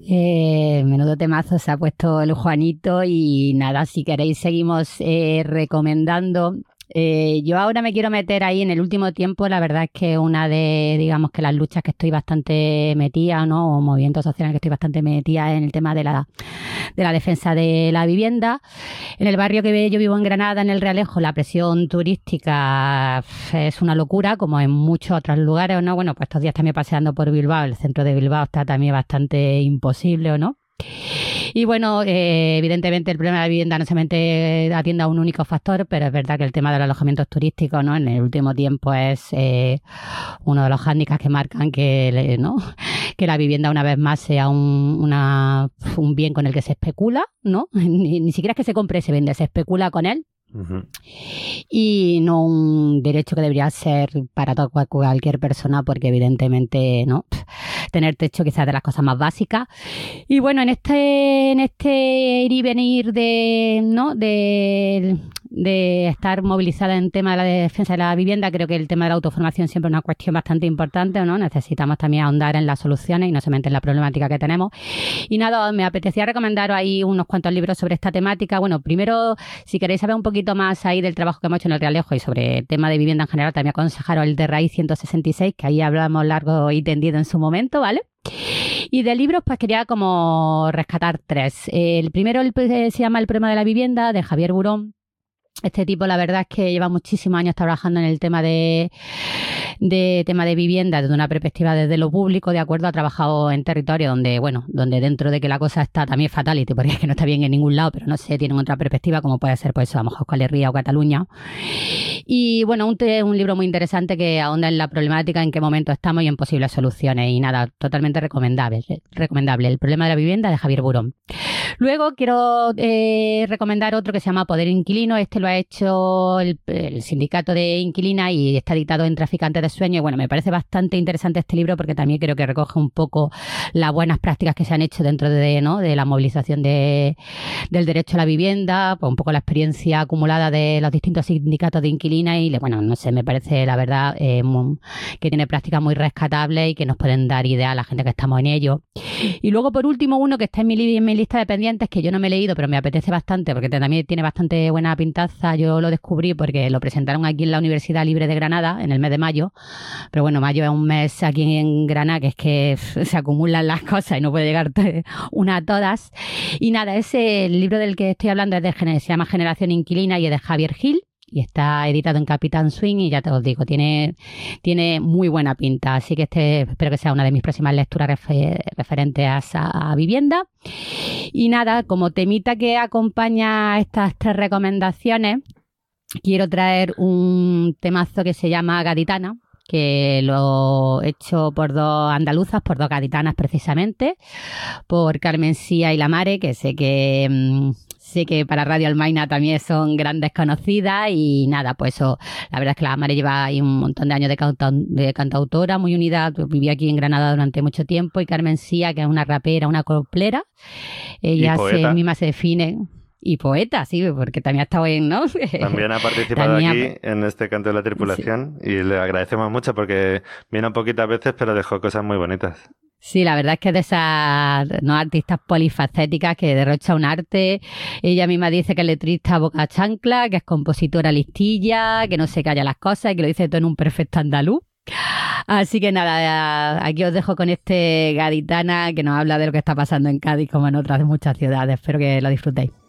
Menudo temazo se ha puesto el Juanito y nada, si queréis seguimos recomendando. Yo ahora me quiero meter ahí en el último tiempo, la verdad es que una de, digamos que las luchas que estoy bastante metida, ¿no? O movimientos sociales que estoy bastante metida en el tema de la defensa de la vivienda. En el barrio que yo vivo en Granada, en el Realejo, la presión turística es una locura, como en muchos otros lugares, ¿no? Bueno, pues estos días también paseando por Bilbao, el centro de Bilbao está también bastante imposible, ¿o no? Y bueno, evidentemente el problema de la vivienda no solamente atiende a un único factor, pero es verdad que el tema de los alojamientos turísticos, ¿no? En el último tiempo es uno de los hándicaps que marcan que, ¿no? Que la vivienda una vez más sea un bien con el que se especula, ¿no? Ni siquiera es que se compre, se vende, se especula con él. Uh-huh. Y no un derecho que debería ser para cualquier persona, porque evidentemente no tener techo quizás de las cosas más básicas. Y bueno, en este ir y venir de estar movilizada en tema de la defensa de la vivienda, creo que el tema de la autoformación siempre es una cuestión bastante importante, ¿no? Necesitamos también ahondar en las soluciones y no solamente en la problemática que tenemos. Y nada, me apetecía recomendaros ahí unos cuantos libros sobre esta temática. Bueno, primero, si queréis saber un poquito más ahí del trabajo que hemos hecho en el Realejo y sobre el tema de vivienda en general, también aconsejaros el de Raíz 166, que ahí hablamos largo y tendido en su momento, ¿vale? Y de libros, pues quería como rescatar 3. El primero se llama El problema de la vivienda, de Javier Burón. Este tipo, la verdad es que lleva muchísimos años trabajando en el tema de vivienda desde una perspectiva desde lo público, de acuerdo. Ha trabajado en territorio donde dentro de que la cosa está también fatality, porque es que no está bien en ningún lado, pero no sé, tienen otra perspectiva, como puede ser, pues, a lo mejor Euskal Herria o Cataluña. Y bueno, un libro muy interesante que ahonda en la problemática, en qué momento estamos y en posibles soluciones. Y nada, totalmente recomendable. El problema de la vivienda, de Javier Burón. Luego quiero recomendar otro que se llama Poder Inquilino. Este lo ha hecho el sindicato de inquilinas y está editado en Traficantes de Sueños. Y bueno, me parece bastante interesante este libro porque también creo que recoge un poco las buenas prácticas que se han hecho dentro de la movilización del derecho a la vivienda, pues un poco la experiencia acumulada de los distintos sindicatos de inquilinas y bueno, no sé, me parece la verdad que tiene prácticas muy rescatables y que nos pueden dar ideas a la gente que estamos en ello. Y luego, por último, uno que está en mi lista de pendientes, que yo no me he leído, pero me apetece bastante porque también tiene bastante buena pintaza. Yo lo descubrí porque lo presentaron aquí en la Universidad Libre de Granada en el mes de mayo. Pero bueno, mayo es un mes aquí en Granada que es que se acumulan las cosas y no puede llegar una a todas. Y nada, el libro del que estoy hablando se llama Generación Inquilina y es de Javier Gil. Y está editado en Capitán Swing y ya te os digo, tiene muy buena pinta. Así que espero que sea una de mis próximas lecturas referentes a vivienda. Y nada, como temita que acompaña estas 3 recomendaciones, quiero traer un temazo que se llama Gaditana, que lo he hecho por 2 andaluzas, por 2 gaditanas precisamente, por Carmen Sía y La Mare, que sé que para Radio Almaina también son grandes conocidas y nada, pues eso, la verdad es que La Mare lleva ahí un montón de años de cantautora, muy unida, vivía aquí en Granada durante mucho tiempo, y Carmen Sía, que es una rapera, una coplera, ella misma se define... Y poeta, sí, porque también ha estado ¿no? También ha participado aquí en este canto de la tripulación, sí. Y le agradecemos mucho porque viene un poquitas veces, pero dejó cosas muy bonitas. Sí, la verdad es que es de esas artistas polifacéticas que derrocha un arte. Ella misma dice que es letrista boca chancla, que es compositora listilla, que no se calla las cosas y que lo dice todo en un perfecto andaluz. Así que nada, aquí os dejo con este Gaditana que nos habla de lo que está pasando en Cádiz como en otras muchas ciudades. Espero que lo disfrutéis.